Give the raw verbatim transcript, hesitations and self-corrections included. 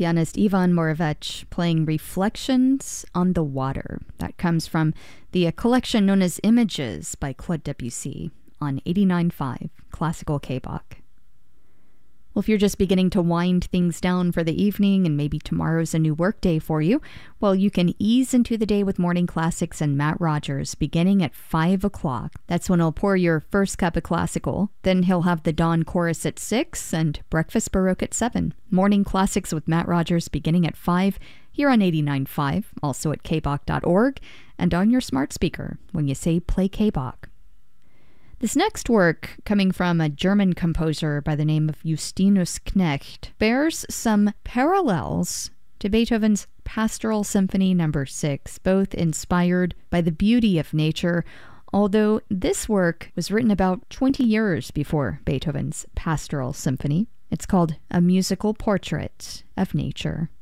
pianist Ivan Moravec playing Reflections on the Water. That comes from the uh, collection known as Images by Claude Debussy on eighty-nine point five Classical K-Bach. Well, if you're just beginning to wind things down for the evening and maybe tomorrow's a new work day for you, well, you can ease into the day with Morning Classics and Matt Rogers beginning at five o'clock. That's when he'll pour your first cup of classical. Then he'll have the Dawn Chorus at six and Breakfast Baroque at seven. Morning Classics with Matt Rogers beginning at five here on eighty-nine point five, also at k bach dot org, and on your smart speaker when you say play K-Bach. This next work, coming from a German composer by the name of Justinus Knecht, bears some parallels to Beethoven's Pastoral Symphony number six, both inspired by the beauty of nature, although this work was written about twenty years before Beethoven's Pastoral Symphony. It's called A Musical Portrait of Nature.